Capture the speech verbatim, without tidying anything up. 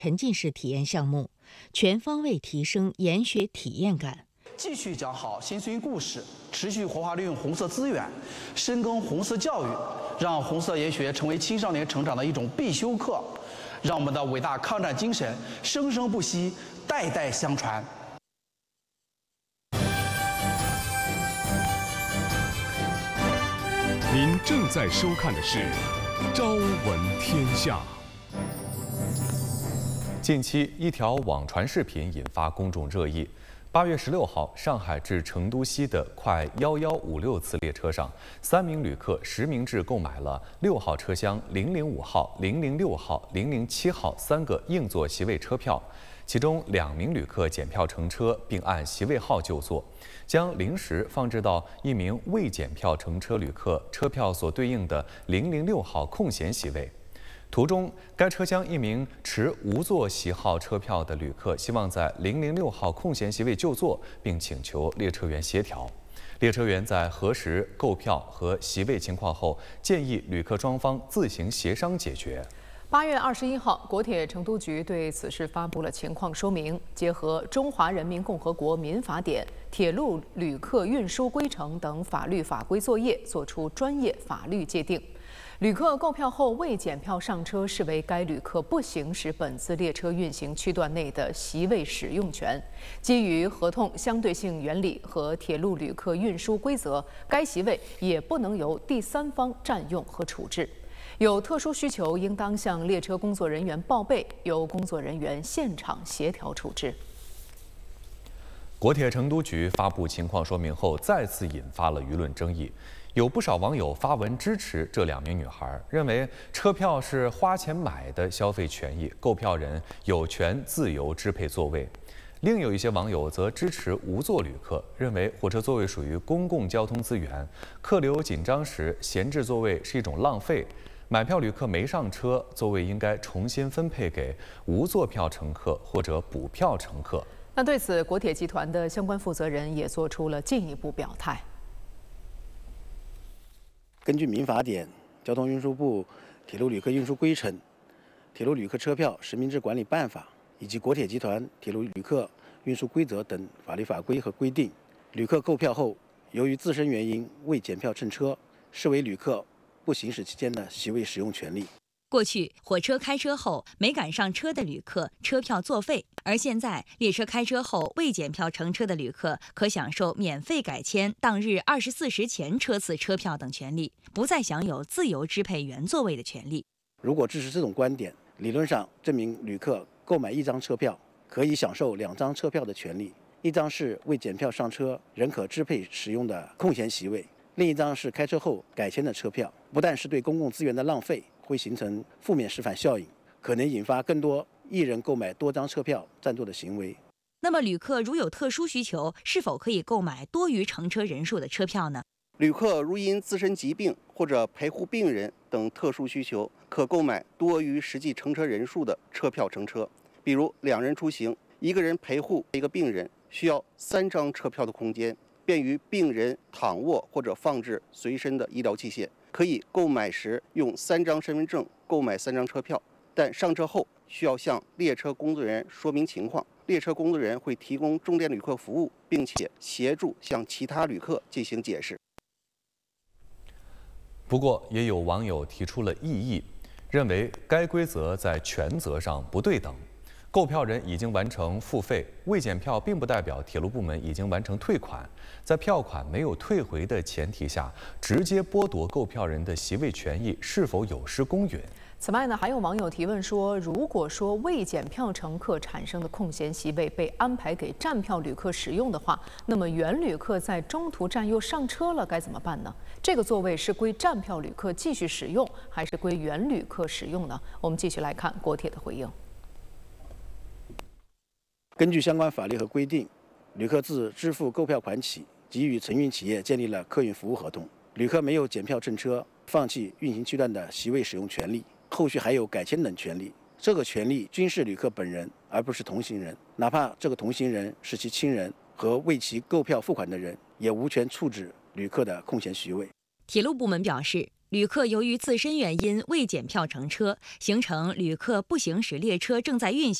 沉浸式体验项目，全方位提升研学体验感。 继续讲好新孙故事，持续活化利用红色资源，深耕红色教育，让红色研学成为青少年成长的一种必修课，让我们的伟大抗战精神生生不息，代代相传。 您正在收看的是《朝闻天下》。近期，一条网传视频引发公众热议。八月十六号，上海至成都西的快幺幺五六次列车上，三名旅客实名制购买了六号车厢、零零五号、零零六号、零零七号三个硬座席位车票。其中两名旅客检票乘车，并按席位号就座，将零食放置到一名未检票乘车旅客车票所对应的零零六号空闲席位。途中，该车厢一名持无座席号车票的旅客希望在零零六号空闲席位就座，并请求列车员协调。列车员在核实购票和席位情况后，建议旅客双方自行协商解决。 八月二十一号，国铁成都局对此事发布了情况说明，结合《中华人民共和国民法典》《铁路旅客运输规程》等法律法规作业，作出专业法律界定。旅客购票后未检票上车，视为该旅客不行使本次列车运行区段内的席位使用权。基于合同相对性原理和铁路旅客运输规则，该席位也不能由第三方占用和处置。有特殊需求，应当向列车工作人员报备，由工作人员现场协调处置。 国铁成都局发布情况说明后，再次引发了舆论争议。有不少网友发文支持这两名女孩，认为车票是花钱买的消费权益，购票人有权自由支配座位。另有一些网友则支持无座旅客，认为火车座位属于公共交通资源，客流紧张时闲置座位是一种浪费。买票旅客没上车，座位应该重新分配给无座票乘客或者补票乘客。 那对此，国铁集团的相关负责人也做出了进一步表态。 根据民法典、交通运输部铁路旅客运输规程、铁路旅客车票实名制管理办法以及国铁集团铁路旅客运输规则等法律法规和规定，旅客购票后由于自身原因未检票乘车，视为旅客不行使期间的席位使用权利。 过去火车开车后没赶上车的旅客车票作废，而现在列车开车后未检票乘车的旅客可享受免费改签当日二十四时前车次车票等权利，不再享有自由支配原座位的权利。 如果支持这种观点，理论上这名旅客购买一张车票可以享受两张车票的权利，一张是未检票上车仍可支配使用的空闲席位，另一张是开车后改签的车票。不但是对公共资源的浪费，会形成负面示范效应，可能引发更多一人购买多张车票占座的行为。 那么，旅客如有特殊需求，是否可以购买多于乘车人数的车票呢？ 旅客如因自身疾病或者陪护病人等特殊需求，可购买多于实际乘车人数的车票乘车。比如两人出行，一个人陪护一个病人，需要三张车票的空间，便于病人躺卧或者放置随身的医疗器械。可以购买时用三张身份证购买三张车票，但上车后需要向列车工作人员说明情况，列车工作人员会提供重点旅客服务，并且协助向其他旅客进行解释。 不过，也有网友提出了异议，认为该规则在权责上不对等。购票人已经完成付费，未检票并不代表铁路部门已经完成退款。在票款没有退回的前提下，直接剥夺购票人的席位权益，是否有失公允？ 此外呢，还有网友提问说，如果说未检票乘客产生的空闲席位被安排给站票旅客使用的话，那么原旅客在中途站又上车了，该怎么办呢？这个座位是归站票旅客继续使用，还是归原旅客使用呢？我们继续来看国铁的回应。 根据相关法律和规定，旅客自支付购票款起，即与承运企业建立了客运服务合同。旅客没有检票乘车，放弃运行区段的席位使用权利，后续还有改签等权利。这个权利均是旅客本人，而不是同行人。哪怕这个同行人是其亲人和为其购票付款的人，也无权处置旅客的空闲席位。 铁路部门表示， 旅客由于自身原因未检票乘车，形成旅客不行使列车正在运行